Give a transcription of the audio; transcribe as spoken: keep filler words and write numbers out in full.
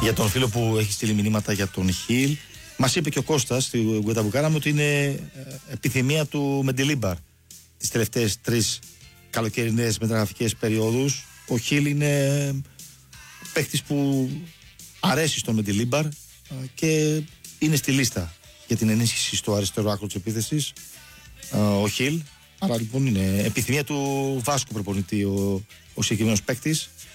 Για τον φίλο που έχει στείλει μηνύματα για τον Χιλ, μας είπε και ο Κώστας στη Γκουεταμπουκάρα μου ότι είναι επιθυμία του Μεντιλίμπαρ τις τελευταίες τρεις καλοκαιρινές μεταγραφικές περιόδους. Ο Χιλ είναι παίκτης που αρέσει στον Μεντιλίμπαρ και είναι στη λίστα για την ενίσχυση στο αριστερό άκρο της επίθεσης ο Χιλ. Άρα λοιπόν είναι επιθυμία του Βάσκου προπονητή ο, ο συγκεκριμένος παίκτης.